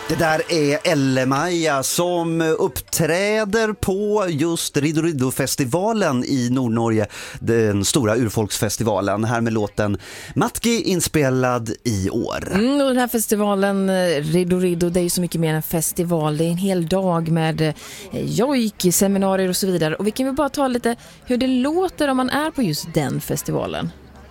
Det där är Elle-Maja som uppträder på just Riddo-Riddo-festivalen i Nordnorge, den stora urfolksfestivalen, här med låten Matki inspelad i år. Och den här festivalen Riddo-Riddo, det är ju så mycket mer än en festival, det är en hel dag med jojk, seminarier och så vidare. Och vi kan väl bara ta lite hur det låter om man är på just den festivalen.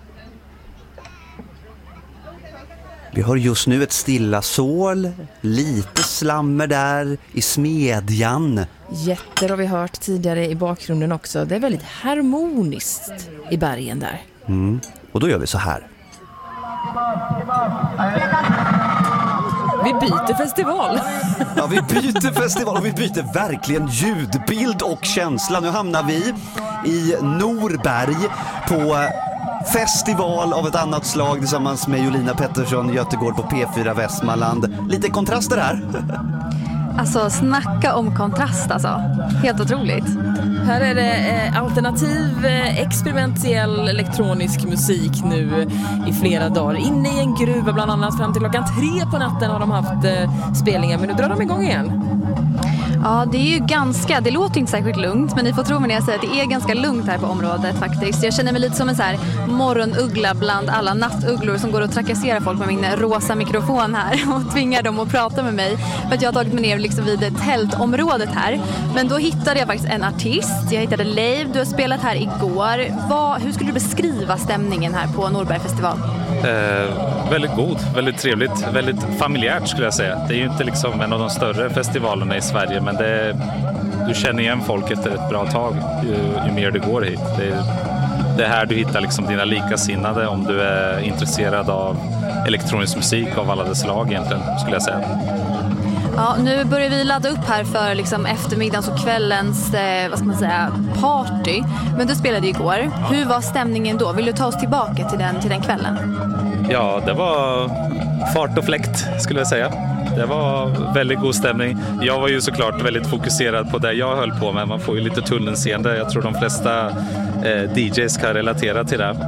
Vi har just nu ett stilla sål, lite slammer där i smedjan. Jätter har vi hört tidigare i bakgrunden också. Det är väldigt harmoniskt i bergen där. Och då gör vi så här. Vi byter festival. Ja, vi byter festival och vi byter verkligen ljudbild och känsla. Nu hamnar vi i Norberg på festival av ett annat slag tillsammans med Jolina Pettersson Göteborg på P4 Västmanland. Lite kontraster här. Alltså snacka om kontrast alltså. Helt otroligt. Här är det alternativ, experimentell elektronisk musik nu i flera dagar. Inne i en gruva bland annat fram till 3:00 på natten har de haft spelningar. Men nu drar de igång igen. Ja, det är ju det låter inte särskilt lugnt, men ni får tro mig när jag säger att det är ganska lugnt här på området faktiskt. Jag känner mig lite som en så här morgonuggla bland alla nattugglor som går och trakasserar folk med min rosa mikrofon här och tvingar dem att prata med mig. För att jag har tagit mig ner liksom vid tältområdet här. Men då hittade jag faktiskt en artist. Jag hittade Leif, du har spelat här igår. Hur skulle du beskriva stämningen här på Norberg festival? Väldigt god, väldigt trevligt, väldigt familjärt skulle jag säga. Det är ju inte liksom en av de större festivalerna i Sverige, men du känner igen folk efter ett bra tag ju mer du går hit. Det är här du hittar liksom dina likasinnade om du är intresserad av elektronisk musik av alla dess slag egentligen, skulle jag säga. Ja, nu börjar vi ladda upp här för liksom eftermiddagens och kvällens party. Men du spelade igår. Hur var stämningen då? Vill du ta oss tillbaka till den kvällen? Ja, det var fart och fläkt skulle jag säga. Det var väldigt god stämning. Jag var ju såklart väldigt fokuserad på det jag höll på med. Man får ju lite tunnelseende. Jag tror de flesta DJs kan relatera till det.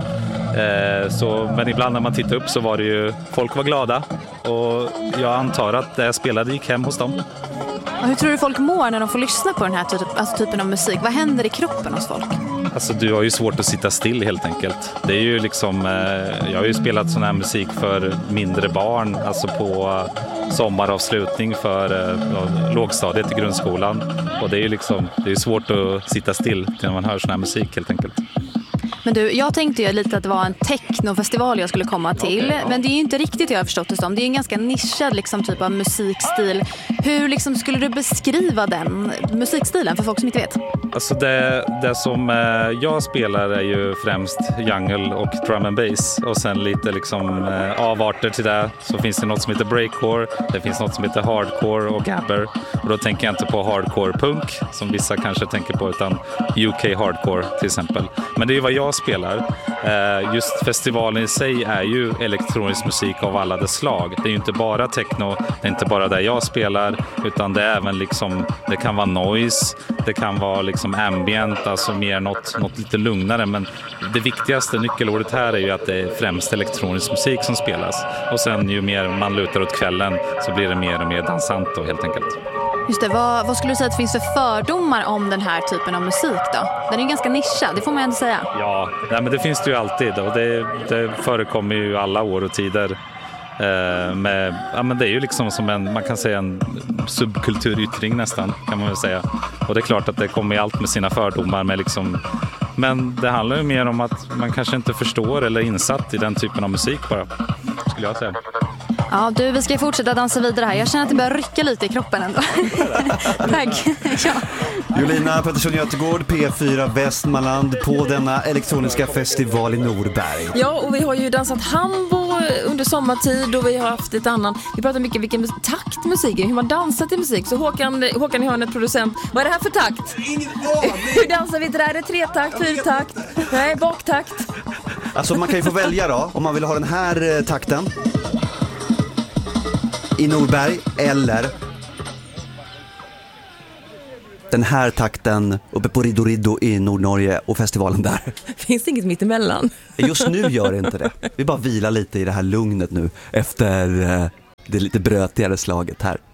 Men ibland när man tittar upp så var det ju, folk var glada och jag antar att det jag spelade gick hem hos dem. Och hur tror du folk mår när de får lyssna på den här typen av musik? Vad händer i kroppen hos folk? Alltså du har ju svårt att sitta still helt enkelt. Det är ju liksom, jag har ju spelat sån här musik för mindre barn, alltså på sommaravslutning för lågstadiet i grundskolan. Och det är ju liksom, det är svårt att sitta still när man hör sån här musik helt enkelt. Men du, jag tänkte ju lite att det var en technofestival jag skulle komma till. Okay, ja. Men det är ju inte riktigt jag har förstått det som. Det är en ganska nischad liksom, typ av musikstil. Hur liksom, skulle du beskriva den musikstilen för folk som inte vet? Alltså det som jag spelar är ju främst jungle och drum and bass. Och sen lite liksom avarter till det. Så finns det något som heter breakcore. Det finns något som heter hardcore och gabber. Och då tänker jag inte på hardcore punk som vissa kanske tänker på, utan UK hardcore till exempel. Men det är ju vad jag spelar. Just festivalen i sig är ju elektronisk musik av alla dess slag. Det är ju inte bara techno, det är inte bara där jag spelar, utan det är även liksom, det kan vara noise, det kan vara liksom ambient, alltså mer något lite lugnare, men det viktigaste nyckelordet här är ju att det är främst elektronisk musik som spelas. Och sen ju mer man lutar åt kvällen så blir det mer och mer dansant då, helt enkelt. Just det, vad skulle du säga att det finns för fördomar om den här typen av musik då? Den är ju ganska nischad, det får man ändå säga. Ja, men det finns det ju alltid och det förekommer ju alla år och tider. Men det är ju liksom som man kan säga en subkulturyttring nästan, kan man väl säga. Och det är klart att det kommer i allt med sina fördomar med liksom, men det handlar ju mer om att man kanske inte förstår eller är insatt i den typen av musik bara, skulle jag säga. Ja, du, vi ska fortsätta dansa vidare här. Jag känner att det börjar rycka lite i kroppen ändå. Tack. Ja. Jolina Pettersson Göteborg, P4 Västmanland på denna elektroniska festival i Norberg. Ja, och vi har ju dansat hambo under sommartid och vi har haft ett annat. Vi pratar mycket om vilken takt musiken, hur man dansar till musik. Så Håkan i hörnet, producent, vad är det här för takt? Hur dansar vi till det här? Är det 3-takt, 4-takt? Nej, baktakt. Alltså man kan ju få välja då, om man vill ha den här takten i Norberg eller den här takten uppe på Riddo-Riddo i Nordnorge och festivalen där. Finns det inget mitt emellan? Just nu gör det inte det. Vi bara vilar lite i det här lugnet nu efter det lite brötigare slaget här.